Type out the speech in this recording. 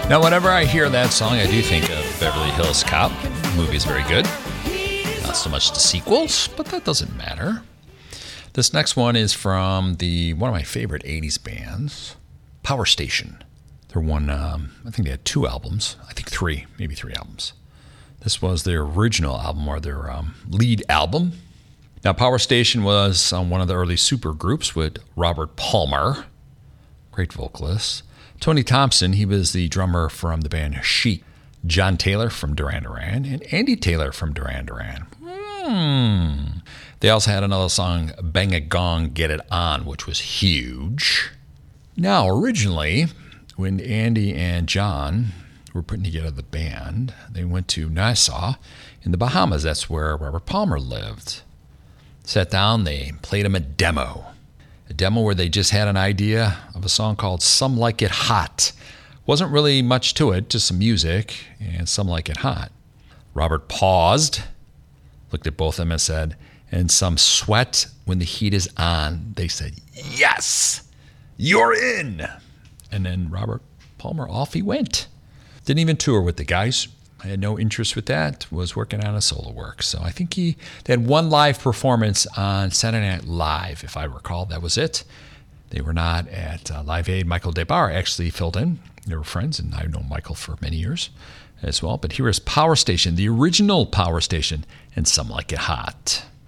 Now, whenever I hear that song, I do think of Beverly Hills Cop. The movie is very good. Not so much the sequels, but that doesn't matter. This next one is from one of my favorite 80s bands, Power Station. They're I think they had 2 albums. I think 3, maybe 3 albums. This was their original album, or their lead album. Now, Power Station was one of the early super groups with Robert Palmer, great vocalist. Tony Thompson, he was the drummer from the band Chic. John Taylor from Duran Duran, and Andy Taylor from Duran Duran. They also had another song, Bang a Gong, Get It On, which was huge. Now, originally, when Andy and John were putting together the band, they went to Nassau in the Bahamas. That's where Robert Palmer lived. Sat down, they played him a demo where they just had an idea of a song called Some Like It Hot. Wasn't really much to it, just some music and Some Like It Hot. Robert paused, looked at both of them and said, and some sweat when the heat is on. They said, yes, you're in. And then Robert Palmer, off he went. Didn't even tour with the guys. I had no interest with that, was working on a solo work. So I think they had one live performance on Saturday Night Live, if I recall. That was it. They were not at Live Aid. Michael DeBar actually filled in. They were friends, and I've known Michael for many years as well. But here is Power Station, the original Power Station, and Some Like It Hot.